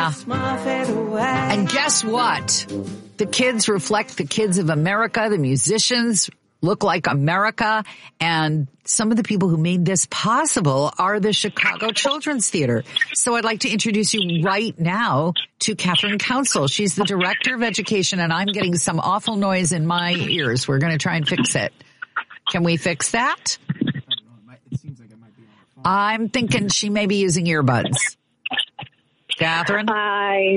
And guess what? The kids reflect the kids of America. The musicians look like America. And some of the people who made this possible are the Chicago Children's Theater. So I'd like to introduce you right now to Catherine Council. She's the Director of Education, and I'm getting some awful noise in my ears. We're going to try and fix it. Can we fix that? It seems like it might be on her phone. I'm thinking she may be using earbuds. Catherine? Hi.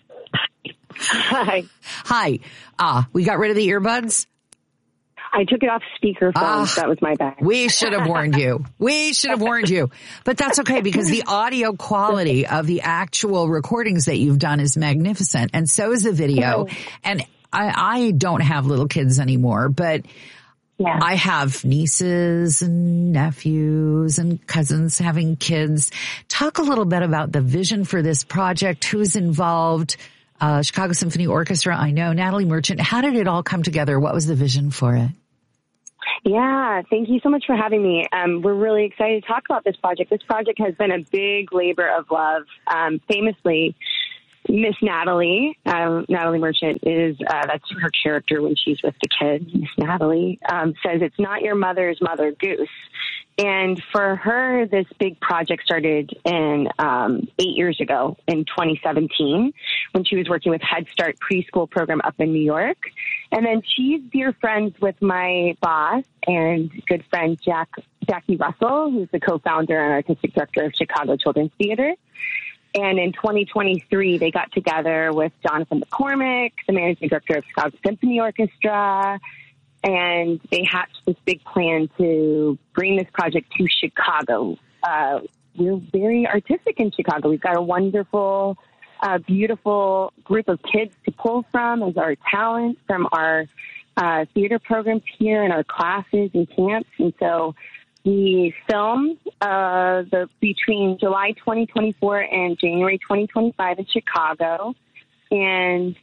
We got rid of the earbuds? I took it off speakerphone. That was my bad. We should have warned you. But that's okay, because the audio quality of the actual recordings that you've done is magnificent. And so is the video. And I don't have little kids anymore, but yeah. I have nieces and nephews and cousins having kids. Talk a little bit about the vision for this project. Who's involved? Chicago Symphony Orchestra, I know. Natalie Merchant, how did it all come together? What was the vision for it? Yeah, thank you so much for having me. We're really excited to talk about this project. This project has been a big labor of love. Famously, Miss Natalie Merchant is, that's her character when she's with the kids. Miss Natalie says, "It's not your mother's Mother Goose." And for her, this big project started in 8 years ago in 2017 when she was working with Head Start preschool program up in New York. And then she's dear friends with my boss and good friend Jackie Russell, who's the co-founder and artistic director of Chicago Children's Theater. And in 2023, they got together with Jonathan McCormick, the managing director of Chicago Symphony Orchestra, and they hatched this big plan to bring this project to Chicago. We're very artistic in Chicago. We've got a wonderful, beautiful group of kids to pull from as our talent from our theater programs here and our classes and camps. And so we filmed between July 2024 and January 2025 in Chicago. And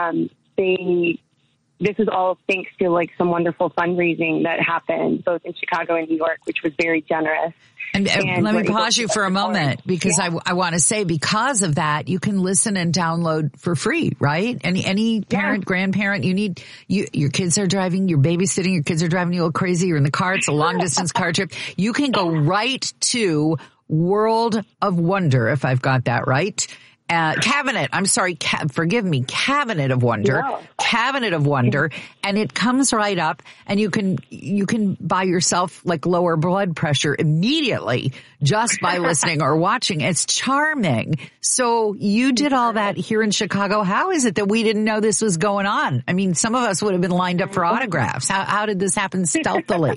this is all thanks to like some wonderful fundraising that happened both in Chicago and New York, which was very generous. And let me pause you for a moment, because I want to say, because of that, you can listen and download for free, right? Any parent, grandparent, your kids are driving, you're babysitting, your kids are driving you a little crazy, you're in the car, it's a long distance car trip. You can go right to World of Wonder, if I've got that right. Cabinet of Wonder, yeah. Cabinet of Wonder, and it comes right up, and you can buy yourself like lower blood pressure immediately just by listening or watching. It's charming. So you did all that here in Chicago. How is it that we didn't know this was going on? I mean, some of us would have been lined up for autographs. How did this happen stealthily?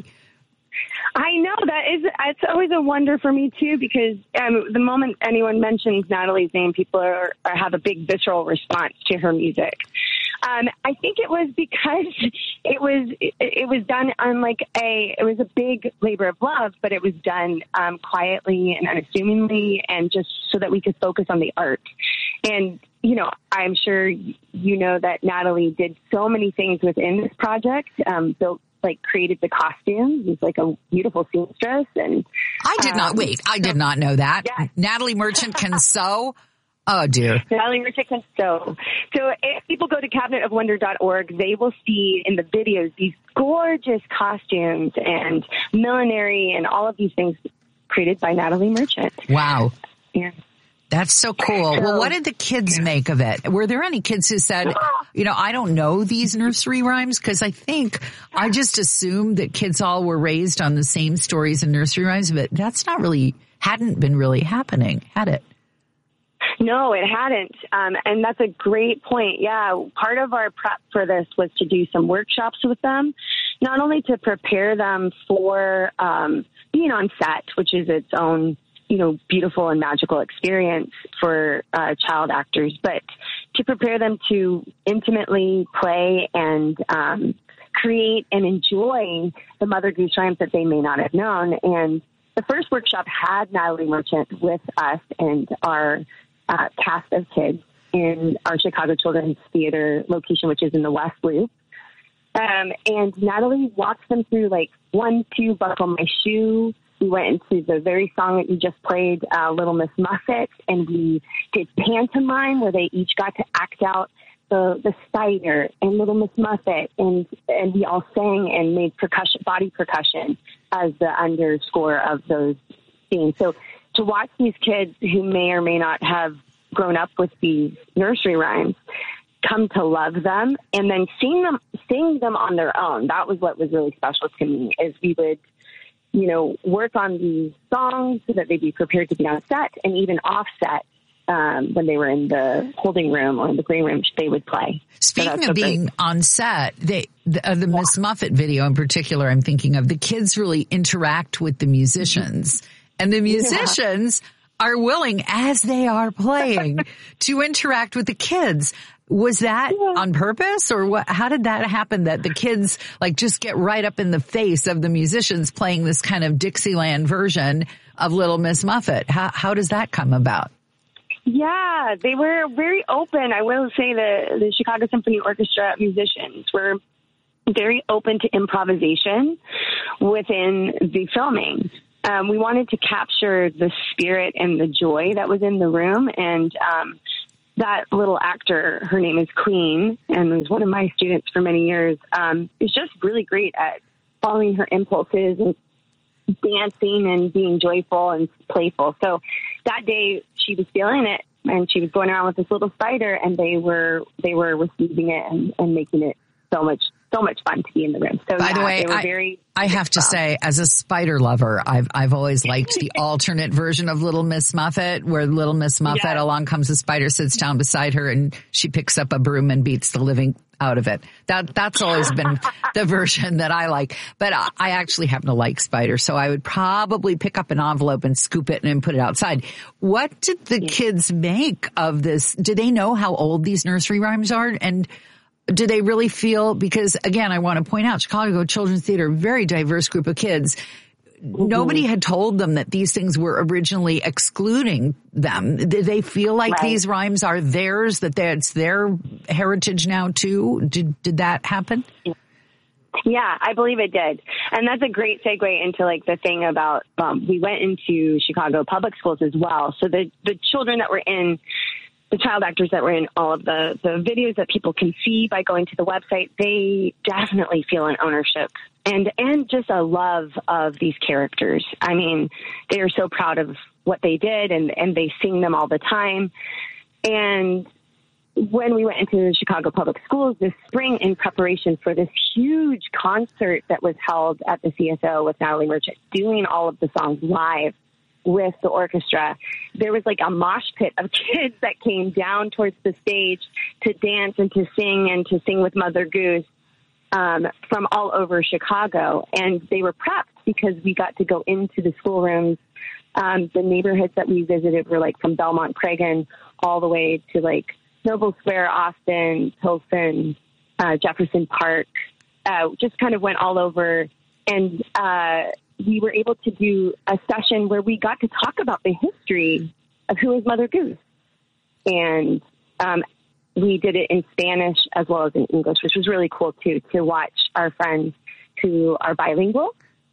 I know it's always a wonder for me too, because the moment anyone mentions Natalie's name, people have a big visceral response to her music. I think it was because it was done on it was a big labor of love, but it was done quietly and unassumingly, and just so that we could focus on the art. And I'm sure you know that Natalie did so many things within this project, created the costumes. He's like a beautiful seamstress. And I did not know that. Yeah. Natalie Merchant can sew. Oh dear. Natalie Merchant can sew. So if people go to cabinetofwonder.org, they will see in the videos these gorgeous costumes and millinery and all of these things created by Natalie Merchant. Wow. Yeah. That's so cool. Well, what did the kids make of it? Were there any kids who said, I don't know these nursery rhymes? Because I just assumed that kids all were raised on the same stories and nursery rhymes, but that's hadn't been really happening, had it? No, it hadn't. And that's a great point. Yeah. Part of our prep for this was to do some workshops with them, not only to prepare them for being on set, which is its own beautiful and magical experience for child actors, but to prepare them to intimately play and create and enjoy the Mother Goose rhymes that they may not have known. And the first workshop had Natalie Merchant with us and our cast of kids in our Chicago Children's Theater location, which is in the West Loop. And Natalie walks them through 1, 2, buckle my shoe, We went into the very song that you just played, Little Miss Muffet, and we did pantomime where they each got to act out the spider and Little Miss Muffet, and we all sang and made body percussion as the underscore of those scenes. So to watch these kids who may or may not have grown up with these nursery rhymes come to love them and then sing them on their own, that was what was really special to me. Is we would, work on these songs so that they'd be prepared to be on set, and even off set. When they were in the holding room or in the green room, they would play. Speaking of being on set, the Miss Muffet video in particular, I'm thinking of, the kids really interact with the musicians, and the musicians are willing, as they are playing, to interact with the kids. Was that on purpose, or what? How did that happen, that the kids just get right up in the face of the musicians playing this kind of Dixieland version of Little Miss Muffet? How does that come about? Yeah, they were very open. I will say the Chicago Symphony Orchestra musicians were very open to improvisation within the filming. We wanted to capture the spirit and the joy that was in the room. And that little actor, her name is Queen, and was one of my students for many years, is just really great at following her impulses and dancing and being joyful and playful. So that day she was feeling it, and she was going around with this little spider, and they were receiving it and making it so much fun to be in the room. So by the way, I have to say, as a spider lover, I've always liked the alternate version of Little Miss Muffet, where Little Miss Muffet, along comes a spider, sits down beside her, and she picks up a broom and beats the living out of it. That's always been the version that I like. But I actually happen to like spiders, so I would probably pick up an envelope and scoop it and put it outside. What did the kids make of this? Do they know how old these nursery rhymes are? And do they really feel, because again, I want to point out, Chicago Children's Theater, very diverse group of kids. Nobody had told them that these things were originally excluding them. Did they feel like these rhymes are theirs, that it's their heritage now too? Did that happen? Yeah, I believe it did. And that's a great segue into the thing about, we went into Chicago public schools as well. So the children that were in, the child actors that were in all of the videos that people can see by going to the website, they definitely feel an ownership and just a love of these characters. I mean, they are so proud of what they did, and they sing them all the time. And when we went into the Chicago Public Schools this spring in preparation for this huge concert that was held at the CSO with Natalie Merchant, doing all of the songs live with the orchestra, there was a mosh pit of kids that came down towards the stage to dance and to sing with Mother Goose from all over Chicago. And they were prepped because we got to go into the schoolrooms. The neighborhoods that we visited were from Belmont Cragen all the way to Noble Square, Austin, Pilsen, Jefferson Park, just kind of went all over. And we were able to do a session where we got to talk about the history of who is Mother Goose. And we did it in Spanish as well as in English, which was really cool, too, to watch our friends who are bilingual,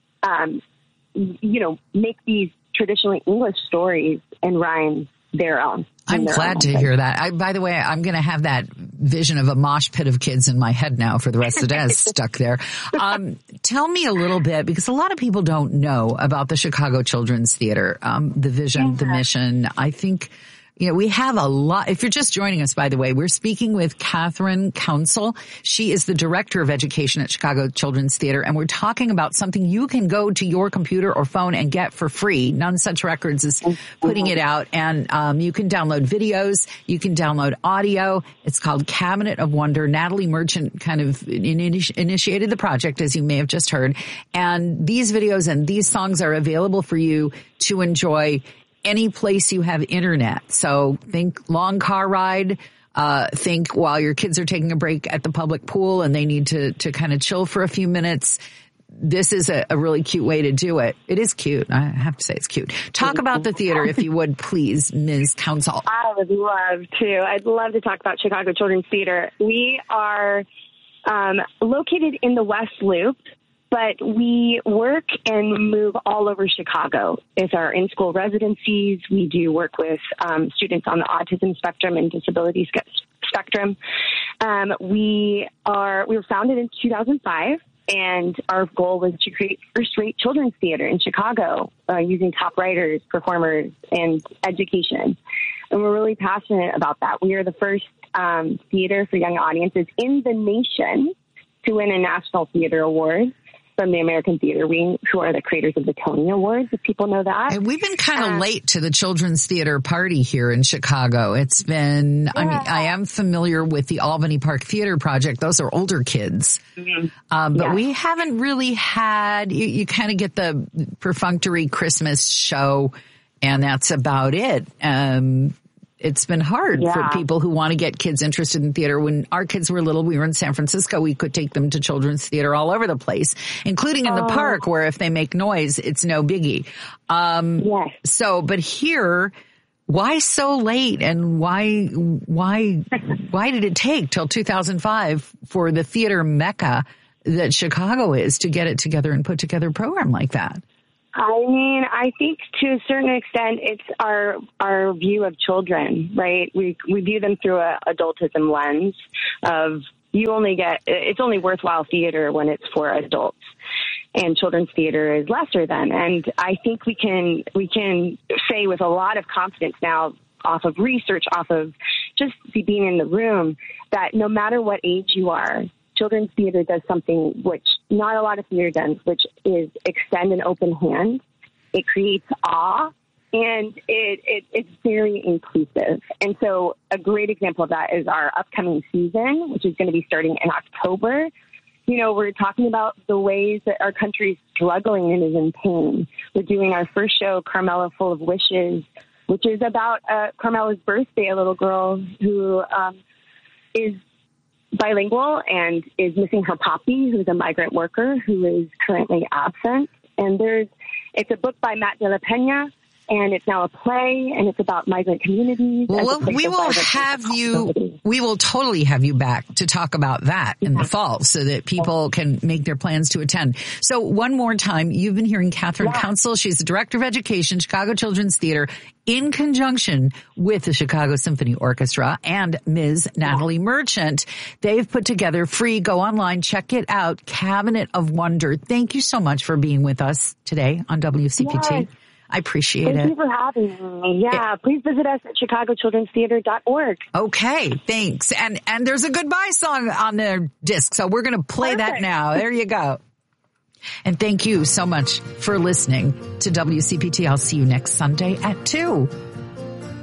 make these traditionally English stories and rhymes their own. I'm glad to hear that. By the way, I'm going to have that vision of a mosh pit of kids in my head now for the rest of the day. Stuck there. Tell me a little bit, because a lot of people don't know about the Chicago Children's Theater, the vision, the mission. I think, we have a lot. If you're just joining us, by the way, we're speaking with Catherine Council. She is the director of education at Chicago Children's Theater, and we're talking about something you can go to your computer or phone and get for free. None Such Records is putting it out, and you can download videos, you can download audio. It's called Cabinet of Wonder. Natalie Merchant kind of initiated the project, as you may have just heard, and these videos and these songs are available for you to enjoy any place you have internet. So think long car ride, think while your kids are taking a break at the public pool and they need to kind of chill for a few minutes. This is a really cute way to do it. It is cute. I have to say it's cute. Talk about the theater, if you would, please, Ms. Council. I would love to. I'd love to talk about Chicago Children's Theater. We are located in the West Loop. But we work and move all over Chicago. It's our in-school residencies. We do work with students on the autism spectrum and disability spectrum. We were founded in 2005, and our goal was to create first-rate children's theater in Chicago using top writers, performers, and education. And we're really passionate about that. We are the first theater for young audiences in the nation to win a National Theater Award from the American Theater Wing, who are the creators of the Tony Awards, if people know that. And we've been kind of late to the Children's Theater party here in Chicago. It's been, I mean, I am familiar with the Albany Park Theater Project. Those are older kids. Mm-hmm. But we haven't really had, you kind of get the perfunctory Christmas show, and that's about it. It's been hard for people who want to get kids interested in theater. When our kids were little, we were in San Francisco. We could take them to children's theater all over the place, including in the park, where if they make noise, it's no biggie. So, but here, why so late, and why did it take till 2005 for the theater mecca that Chicago is to get it together and put together a program like that? I mean, I think to a certain extent, it's our view of children, right? We view them through a adultism lens of it's only worthwhile theater when it's for adults, and children's theater is lesser than. And I think we can say with a lot of confidence now, off of research, off of just being in the room, that no matter what age you are, children's theater does something which not a lot of theater does, which is extend an open hand. It creates awe, and it's very inclusive. And so a great example of that is our upcoming season, which is going to be starting in October. You know, we're talking about the ways that our country is struggling and is in pain. We're doing our first show, Carmela Full of Wishes, which is about Carmela's birthday, a little girl who is bilingual and is missing her poppy, who's a migrant worker who is currently absent. And it's a book by Matt de la Pena, and it's now a play, and it's about migrant communities. Well, we will totally have you back to talk about that in the fall so that people can make their plans to attend. So one more time, you've been hearing Catherine Council. She's the Director of Education, Chicago Children's Theater, in conjunction with the Chicago Symphony Orchestra and Ms. Natalie Merchant. They've put together free, go online, check it out, Cabinet of Wonder. Thank you so much for being with us today on WCPT. Yes. I appreciate it. Thank you for having me. Yeah, please visit us at chicagochildrenstheater.org. Okay, thanks. And there's a goodbye song on their disc, so we're going to play that now. There you go. And thank you so much for listening to WCPT. I'll see you next Sunday at 2.